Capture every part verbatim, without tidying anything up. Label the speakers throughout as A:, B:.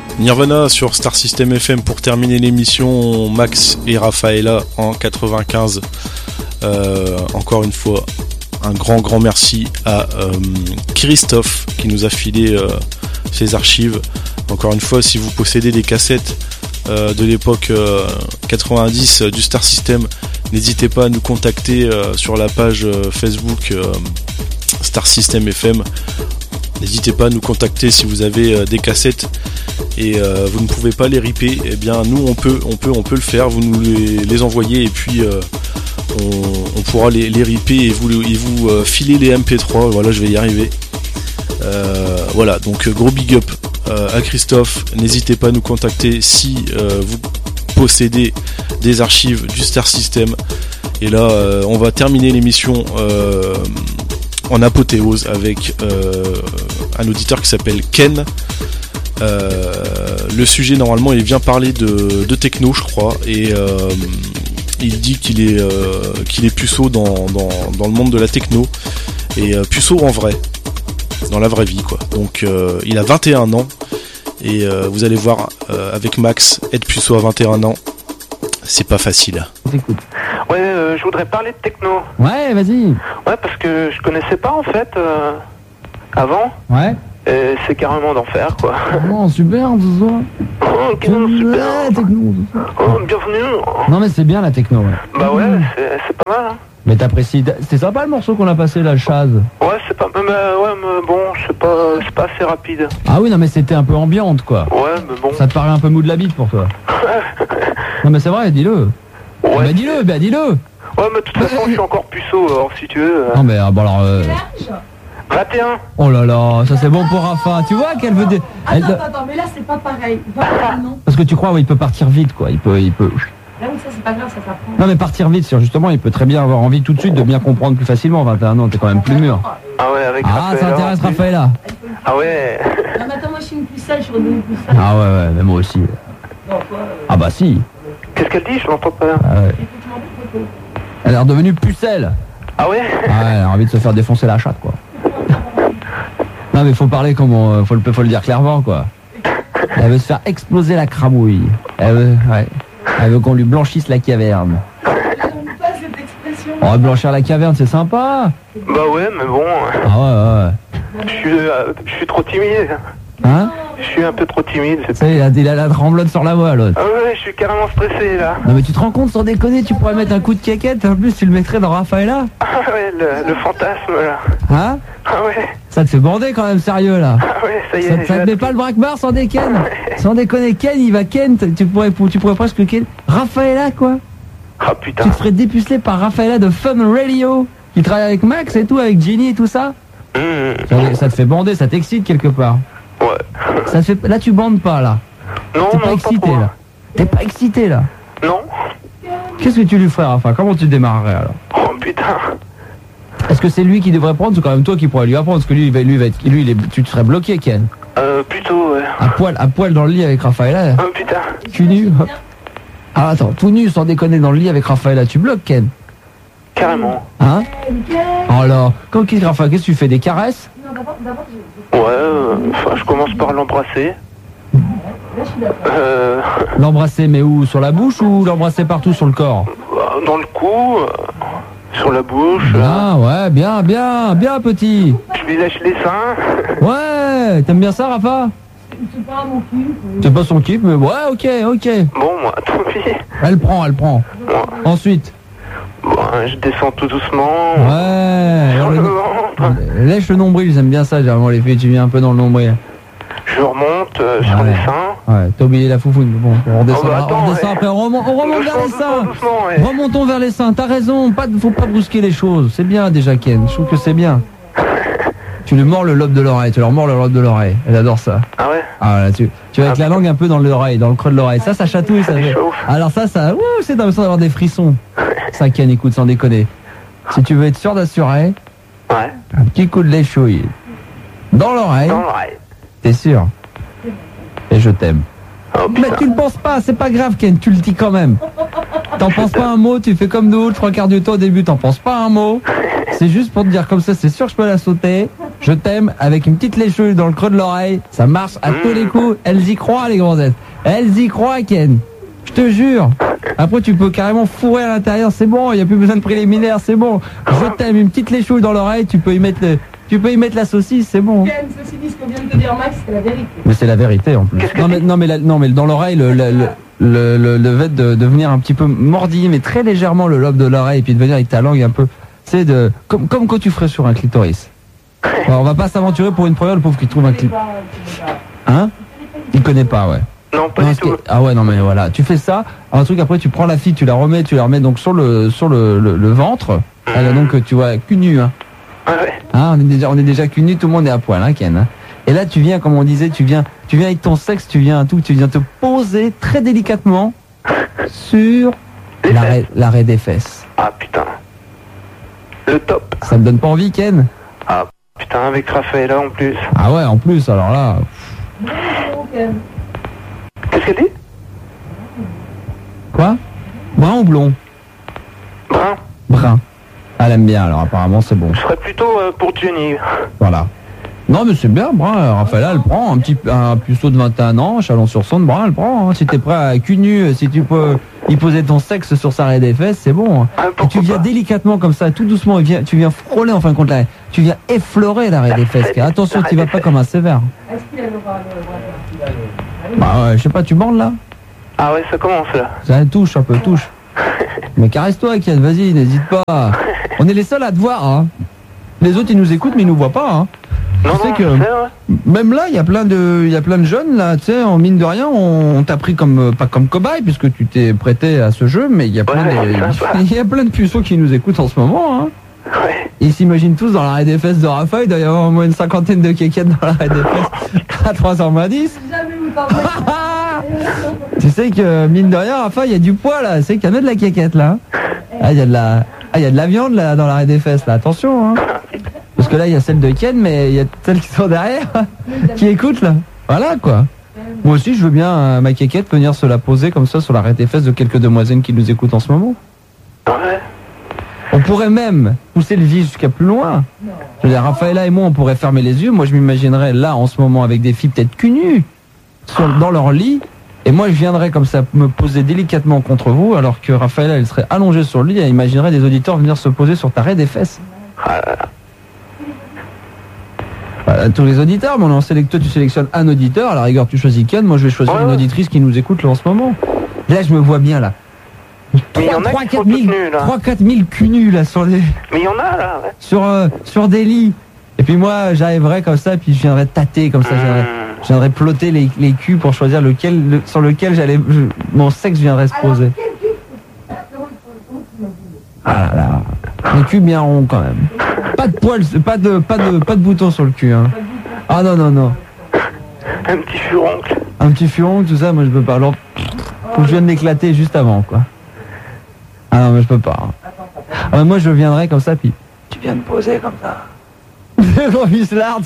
A: Nirvana sur Star System F M pour terminer l'émission. Max et Rafaela en quatre-vingt-quinze. Euh, encore une fois, un grand grand merci à euh, Christophe qui nous a filé euh, ses archives. Encore une fois, si vous possédez des cassettes euh, de l'époque euh, quatre-vingt-dix euh, du Star System, n'hésitez pas à nous contacter euh, sur la page euh, Facebook euh, Star System F M. N'hésitez pas à nous contacter si vous avez euh, des cassettes et euh, vous ne pouvez pas les ripper. Eh bien, nous on peut, on peut, on peut le faire. Vous nous les, les envoyez et puis euh, on, on pourra les, les ripper et vous, et vous euh, filer les M P trois. Voilà, je vais y arriver. Euh, voilà, donc gros big up euh, à Christophe. N'hésitez pas à nous contacter si euh, vous possédez des archives du Star System. Et là, euh, on va terminer l'émission euh, en apothéose avec euh, un auditeur qui s'appelle Ken. Euh, le sujet normalement il vient parler de, de techno je crois et euh, il dit qu'il est euh, qu'il est puceau dans, dans, dans le monde de la techno et euh, puceau en vrai dans la vraie vie quoi. Donc euh, il a vingt et un ans et euh, vous allez voir euh, avec Max, être puceau à vingt et un ans c'est pas facile.
B: Écoute.
C: Ouais, euh, je voudrais parler de techno.
B: Ouais, vas-y.
C: Ouais, parce que je connaissais pas en fait euh, avant.
B: Ouais.
C: Et c'est carrément d'enfer quoi.
B: Oh, super, tout ça.
C: Oh, carrément super.
B: Ouais, techno, tout ça.
C: Oh, bienvenue.
B: Non, mais c'est bien la techno, ouais.
C: Bah ouais, c'est, c'est pas mal. Hein.
B: Mais t'apprécies. C'est sympa le morceau qu'on a passé, la Chaz.
C: Ouais, c'est pas. Mais, ouais, mais bon, c'est pas, c'est pas assez rapide.
B: Ah oui, non, mais c'était un peu ambiante, quoi.
C: Ouais, mais bon.
B: Ça te paraît un peu mou de la bite pour toi. Non, mais c'est vrai, dis-le.
C: Ouais.
B: Bah dis-le, bah dis-le.
C: Ouais, mais de toute façon, je suis encore puceau, alors si tu veux. Euh...
B: Non, mais bon, alors. Euh...
C: vingt et un.
B: Oh là là, ça c'est bon pour Rafa. Tu vois qu'elle veut. Dé...
D: Attends,
B: Elle...
D: attends, attends, mais là c'est pas pareil. Pas non.
B: Parce que tu crois, ouais, il peut partir vite, quoi. Il peut, il peut.
D: Là où ça c'est pas grave, ça s'apprend.
B: Non, mais partir vite, sur justement, il peut très bien avoir envie tout de suite de bien comprendre plus facilement. vingt et un ans, t'es quand même plus mûr.
C: Ah ouais, avec
B: Ah,
C: Raphaël,
B: ça intéresse
C: en plus.
B: Raphaëla.
C: Ah ouais.
D: Non, mais attends, moi je suis une pucelle, je suis redevenue pucelle.
B: Ah ouais, ouais, mais moi aussi.
D: Non, quoi, euh,
B: Ah bah si.
C: Qu'est-ce qu'elle dit? Je l'entends pas.
B: Ah ouais.
D: écoute-moi, écoute-moi.
B: Elle est redevenue pucelle.
C: Ah ouais.
B: Ah ouais, elle a envie de se faire défoncer la chatte, quoi. Non, mais faut parler comme on, faut le, faut le dire clairement, quoi. Elle veut se faire exploser la cramouille. Elle veut, ouais. Elle veut qu'on lui blanchisse la caverne.
D: J'aime pas cette expression.
B: Oh, blanchir la caverne, c'est sympa.
C: Bah ouais, mais bon.
B: Ah ouais, ouais.
C: Je suis, euh, je suis trop timide.
B: Hein?
C: Je suis un peu trop timide. C'est...
B: Tu sais, il a, il a la tremblote sur la voix, l'autre.
C: Ah ouais, je suis carrément stressé là.
B: Non, mais tu te rends compte, sans déconner, tu pourrais mettre un coup de caquette, en plus tu le mettrais dans Rafaela.
C: Ah ouais, le, le fantasme là.
B: Hein?
C: Ah ouais.
B: Ça te fait bander quand même, sérieux, là.
C: Ah ouais, ça y est.
B: Ça, ça
C: j'ai
B: te met
C: hâte.
B: pas le braque-barre sans déconner. Sans déconner, Ken, il va Ken, tu pourrais, tu pourrais presque Ken. Rafaela, quoi.
C: Ah
B: Tu
C: putain.
B: te ferais dépuceler par Rafaela de Fun Radio, qui travaille avec Max et tout, avec Jenny et tout ça.
C: Mmh.
B: Ça, ça te fait bander, ça t'excite quelque part.
C: Ouais.
B: Ça te fait, là, tu bandes pas, là.
C: Non,
B: T'es
C: non,
B: pas excité,
C: pas trop.
B: là. T'es pas excité, là.
C: Non.
B: Qu'est-ce que tu lui ferais, Rafa? Comment tu démarrerais, alors?
C: Oh putain.
B: Est-ce que c'est lui qui devrait prendre, ou quand même toi qui pourrais lui apprendre? Parce que lui, il va, lui, il va être, lui il est, tu te serais bloqué, Ken.
C: Euh, plutôt, ouais.
B: À poil, à poil dans le lit avec Rafaela.
C: Oh putain.
B: Tu nu. Hop. Ah, attends, tout nu, sans déconner, dans le lit avec Rafaela, tu bloques, Ken.
C: Carrément.
B: Hein? Oh alors, quand qu'est-ce Rafa, qu'est-ce que tu fais? Des caresses?
D: Non, d'abord, d'abord, je.
C: Ouais, euh, enfin, je commence par l'embrasser.
D: Là, je suis d'accord.
C: Euh,
B: L'embrasser, mais où? Sur la bouche ou l'embrasser partout sur le corps?
C: dans le cou, euh, sur la bouche. euh,
B: Ah ouais, bien, bien, bien petit.
C: Je lui lèche les seins.
B: Ouais, t'aimes bien ça, Rafa?
D: C'est pas mon cul.
B: C'est pas son kiff, mais ouais, ok, ok.
C: Bon, moi, tant pis.
B: Elle prend, elle prend.
C: Moi,
B: Ensuite,
C: bon, je descends tout doucement.
B: ouais.
C: Sur
B: alors,
C: le
B: le-
C: ventre.
B: Lèche le nombril, j'aime bien ça, généralement les filles, tu viens un peu dans le nombril.
C: Je remonte euh, sur
B: Ouais.
C: les seins.
B: Ouais, t'as oublié la foufoune, bon, on redescend,
C: Oh, bah, attends,
B: on redescend
C: ouais.
B: après, on remonte, on remonte vers les
C: Doucement,
B: seins.
C: doucement, doucement, ouais.
B: Remontons vers les seins, t'as raison, pas, faut pas brusquer les choses, c'est bien déjà Ken, je trouve que c'est bien. Tu lui mords le lobe de l'oreille, tu leur mords le lobe de l'oreille, elle adore ça.
C: Ah ouais.
B: Ah là, tu, tu vas avec la langue un peu dans l'oreille, dans le creux de l'oreille, ça, ça chatouille, ça fait.
C: chauffe.
B: Alors ça, ça, ouh, c'est dans le sens d'avoir des frissons. Ça Ken, écoute, sans déconner. Si tu veux être sûr d'assurer,
C: Ouais.
B: un petit coup de léchouille dans l'oreille,
C: Dans l'oreille.
B: t'es sûr. Et je t'aime.
C: Oh
B: Mais
C: putain.
B: tu le penses pas, c'est pas grave Ken, tu le dis quand même. T'en penses pas un mot, tu fais comme nous, le trois quarts du temps au début, t'en penses pas un mot. C'est juste pour te dire comme ça, c'est sûr que je peux la sauter. je t'aime avec une petite lécheuse dans le creux de l'oreille. Ça marche à tous les coups. Elles y croient, les gonzesses. Elles y croient, Ken. Je te jure. Après, tu peux carrément fourrer à l'intérieur. C'est bon. Il n'y a plus besoin de préliminaire. C'est bon. Je t'aime. Une petite lécheuse dans l'oreille. Tu peux y mettre le, tu peux y mettre la saucisse. C'est bon.
D: Ken, ceci dit, ce que vient de te dire Max, c'est la vérité.
B: Mais c'est la vérité en plus. Non mais, non mais, la- non mais dans l'oreille, le, le, le, le, le, le fait de, de venir un petit peu mordiller, mais très légèrement le lobe de l'oreille, et puis de venir avec ta langue un peu, tu sais, de, comme, comme quand tu ferais sur un clitoris. Bon, on va pas s'aventurer pour une première, le pauvre qui trouve un clitoris. Hein? Il connaît pas, ouais.
C: Non, pas
B: Non,
C: du
B: ce qui
C: tout.
B: est- Ah ouais, non mais voilà, tu fais ça, un truc après tu prends la fille, tu la remets, tu la remets donc sur le, sur le, le, le ventre, elle a donc, tu vois, cul nu, hein.
C: Ah ouais.
B: Hein, on est déjà, on est déjà cul nu, tout le monde est à poil, hein, Ken. Hein. Et là, tu viens, comme on disait, tu viens, tu viens avec ton sexe, tu viens un tout, tu viens te poser très délicatement sur
C: Les
B: l'arrêt, l'arrêt des fesses.
C: Ah putain. Le top.
B: Ça me donne pas envie, Ken?
C: Ah putain, avec Raphaël en plus.
B: Ah ouais, en plus, alors là,
D: Non, Ken.
C: Qu'est-ce qu'elle dit?
B: quoi? Brun ou blond?
C: Brun.
B: Brun. Elle aime bien, alors apparemment c'est bon.
C: Je serais plutôt euh, pour Jenny.
B: Voilà. Non mais c'est bien, brun. Raphaël, elle prend un petit, un puceau de vingt et un ans, Chalon-sur-Saône, brun, elle prend. Hein. Si t'es prêt à cul nu, si tu peux y poser ton sexe sur sa raie des fesses, c'est bon. Hein.
C: Ah,
B: Et tu
C: pourquoi
B: viens
C: pas.
B: délicatement comme ça, tout doucement, et viens, tu viens frôler en fin de compte là, tu viens effleurer la raie des fesses.
C: fête,
B: car attention,
C: la
B: tu
C: raie
B: vas
C: des
B: pas
C: fesses.
B: comme un sévère.
D: Est-ce qu'il a le droit de.
B: Bah ouais, je sais pas, tu bandes là.
C: Ah ouais, ça commence là.
B: Ça touche un peu, touche. Mais caresse-toi, Kian, vas-y, n'hésite pas. On est les seuls à te voir, hein. Les autres ils nous écoutent mais ils nous voient pas, hein.
C: Non,
B: Tu sais
C: non,
B: que-
C: je sais, ouais.
B: Même là, il y a plein de, il y a plein de jeunes là, tu sais, en mine de rien, on, on t'a pris comme euh, pas comme cobaye puisque tu t'es prêté à ce jeu, mais il y a plein
C: Ouais,
B: de,
C: c'est sympa.
B: il y a plein de puceaux qui nous écoutent en ce moment, hein.
C: Ouais.
B: Ils s'imaginent tous dans l'arrêt des fesses de Raphaël, il doit y avoir au moins une cinquantaine de kékettes dans l'arrêt des fesses à trois cent moins dix.
D: Jamais vous parlez.
B: Tu sais que mine de rien, Raphaël, il y a du poids là, c'est qu'il y en a de la kékette là. Ah, il y a de la, ah, il y a de la viande là dans l'arrêt des fesses là, attention, hein. Parce que là, il y a celle de Ken, mais il y a celles qui sont derrière, qui écoutent là. Voilà quoi. Moi aussi, je veux bien, euh, ma kékette, venir se la poser comme ça sur l'arrêt des fesses de quelques demoiselles qui nous écoutent en ce moment.
C: Ouais.
B: On pourrait même pousser le vis jusqu'à plus loin. Je veux dire, Raphaëlla et moi, on pourrait fermer les yeux. Moi, je m'imaginerais là, en ce moment, avec des filles peut-être cul nues, sur- dans leur lit. Et moi, je viendrais comme ça me poser délicatement contre vous, alors que Raphaëlla, elle serait allongée sur le lit et imaginerait des auditeurs venir se poser sur ta raie des fesses.
C: Ah là là.
B: Voilà, tous les auditeurs, mais on en sélectionne, toi tu sélectionnes un auditeur, à la rigueur tu choisis Ken, moi je vais choisir
C: Ouais,
B: une
C: ouais.
B: auditrice qui nous écoute là en ce moment. Là je me vois bien là.
C: Mais il y en a qui sont toutes nues, là.
B: trois quatre mille cul nus là sur des,
C: Mais il y en a là, ouais.
B: sur, euh, sur des lits. Et puis moi j'arriverais comme ça, puis je viendrais tâter comme ça, je viendrais,
C: Mmh.
B: je viendrais plotter les, les culs pour choisir lequel, le- sur lequel j'allais, je- mon sexe viendrait se poser. Ah là là, un cul bien rond quand même. Pas de poils, pas de, pas de, pas de boutons sur le cul. Hein. Ah non non non.
C: Un petit furoncle.
B: Un petit furon, tout ça, moi je peux pas. Alors, faut que je vienne d'éclater juste avant, quoi. Ah non, mais je peux pas. hein. Ah, mais moi je viendrais comme ça, puis tu viens me poser comme ça. Devant Vislard.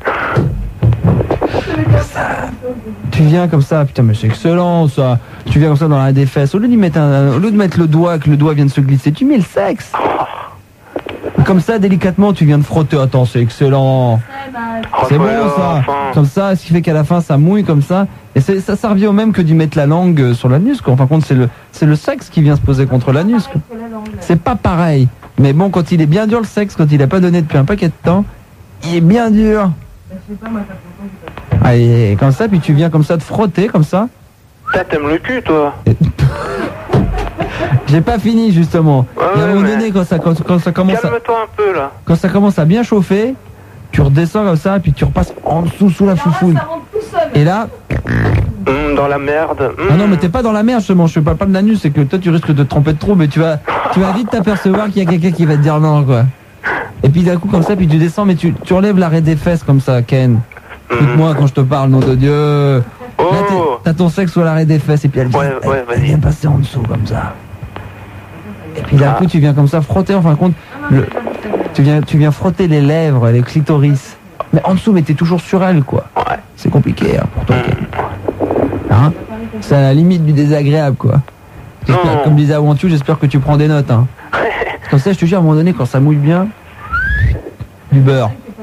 B: Tu viens comme ça, putain, mais c'est excellent ça. Tu viens comme ça dans la des fesses. Au lieu, d'y mettre un, au lieu de mettre le doigt, que le doigt vienne se glisser, tu mets le sexe. Comme ça, délicatement, tu viens de frotter. Attends, c'est excellent.
C: Oh,
B: C'est bon
C: voilà,
B: ça.
C: enfin.
B: Comme ça, ce qui fait qu'à la fin ça mouille comme ça. Et c'est- ça, ça revient au même que d'y mettre la langue euh, sur l'anus. quoi. En fin de compte, c'est le, c'est le sexe qui vient se poser contre l'anus. quoi. C'est pas pareil. Mais bon, quand il est bien dur le sexe, quand il a pas donné depuis un paquet de temps, il est bien dur. Allez, comme ça, puis tu viens comme ça te frotter comme ça.
C: Putain, t'aimes le cul, toi.
B: J'ai pas fini justement.
C: Ouais,
B: Et à un
C: ouais,
B: moment
C: ouais.
B: donné, quand ça, quand, quand ça commence à,
C: Calme-toi un peu là.
B: quand ça commence à bien chauffer, tu redescends comme ça, puis tu repasses en dessous sous la foufoune.
D: Ça rentre tout seul.
B: Et là,
C: Hum, dans la merde. Hum.
B: ah non mais t'es pas dans la merde justement, je parle pas de l'anus, c'est que toi tu risques de te tromper de trop, mais tu vas tu vas vite t'apercevoir qu'il y a quelqu'un qui va te dire non quoi. Et puis d'un coup comme ça, puis tu descends, mais tu, tu enlèves l'arrêt des fesses comme ça, Ken. Écoute-moi quand je te parle, nom de Dieu. Là, t'es-
C: Oh.
B: t'as ton sexe sur l'arrêt des fesses et puis elle,
C: Ouais,
B: elle-
C: ouais,
B: elle
C: vas-y.
B: vient passer en dessous comme ça. Et puis d'un
C: Ah.
B: coup tu viens comme ça frotter, en fin de compte, le- tu viens tu viens frotter les lèvres, les clitoris. Mais en dessous, mais t'es toujours sur elle quoi.
C: Ouais.
B: C'est compliqué hein, pour toi, Ken. Hein? C'est à la limite du désagréable quoi. J'espère-
C: Non.
B: Comme disait Awantu, j'espère que tu prends des notes. Hein. Comme ça, je te jure, à un moment donné, quand ça mouille bien, du beurre.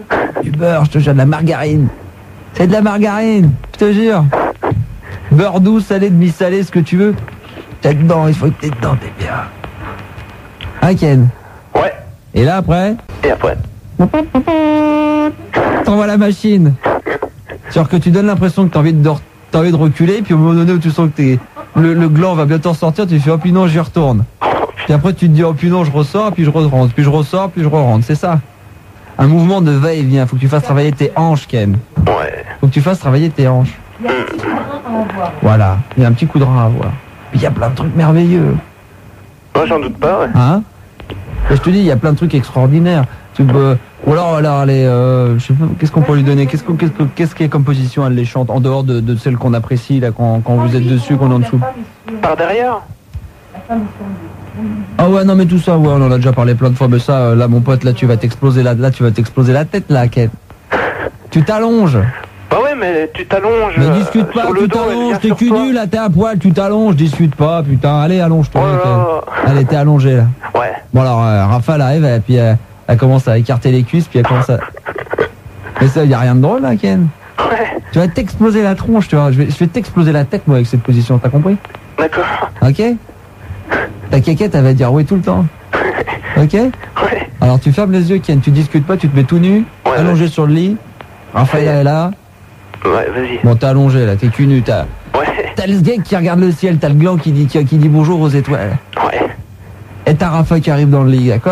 B: du beurre, je te jure, de la margarine. C'est de la margarine, je te jure. Beurre doux, salé, demi-salé, ce que tu veux. T'es dedans, il faut que t'es dedans, t'es bien. Ah Ken.
C: Ouais.
B: Et là après,
C: Et après?
B: t'envoies la machine. Genre que tu donnes l'impression que t'as envie de, re- t'as envie de reculer, puis au moment donné où tu sens que t'es, le, le gland va bientôt ressortir, tu fais oh puis non j'y retourne. Puis après tu te dis oh puis non je ressors, puis je rentre, puis je ressors, puis je rentre, c'est ça. Un mouvement de va-et-vient, faut que tu fasses travailler tes hanches Ken.
C: Ouais.
B: Faut que tu fasses travailler tes hanches.
D: Il y a un petit rein à avoir.
B: Voilà, il y a un petit coup de rein à avoir. Puis il y a plein de trucs merveilleux.
C: Moi, j'en doute pas, ouais.
B: Hein? Et je te dis, il y a plein de trucs extraordinaires. Tu peux, ou alors, alors les, euh, je sais pas, qu'est-ce qu'on peut lui donner? Qu'est-ce qu'on, qu'est-ce que- qu'est-ce qui est comme position alléchante en dehors de, de celle qu'on apprécie là quand, quand vous êtes dessus, qu'on est en dessous?
D: La femme est sur-
C: Par derrière?
D: la femme est sur le dos.
B: Ah ouais, non mais tout ça, ouais, on en a déjà parlé plein de fois. Mais ça, euh, là, mon pote, là, tu vas t'exploser la, là, tu vas t'exploser la tête là, Ken. Tu t'allonges.
C: Bah ouais, mais tu t'allonges.
B: Mais
C: euh,
B: discute pas,
C: sur
B: tu
C: le dos, elle
B: t'allonges,
C: vient
B: t'es
C: sur
B: cul
C: toi.
B: nu là, t'es à poil, tu t'allonges, discute pas, putain, allez, allonge-toi.
C: Oh là
B: Ken.
C: là.
B: Allez, t'es allongé là.
C: Ouais.
B: Bon alors, euh, Raphaël arrive, et puis euh, elle commence à écarter les cuisses, puis elle commence à... Mais ça, y a rien de drôle là, Ken.
C: Ouais.
B: Tu vas t'exploser la tronche, tu vois. Je vais, je vais t'exploser la tête, moi, avec cette position, t'as compris?
C: D'accord.
B: Ok? Ta caquette, elle va dire oui tout le temps. Ok?
C: Ouais.
B: Alors tu fermes les yeux, Ken, tu discutes pas, tu te mets tout nu,
C: Ouais,
B: allongé sur le lit. Raphaël est là.
C: Ouais, vas-y.
B: Bon, t'es allongé là, t'es cul nu, t'as...
C: Ouais.
B: T'as le gars qui regarde le ciel, t'as le gland qui dit, qui, qui dit bonjour aux étoiles.
C: Ouais.
B: Et t'as Raphaël qui arrive dans le lit, d'accord?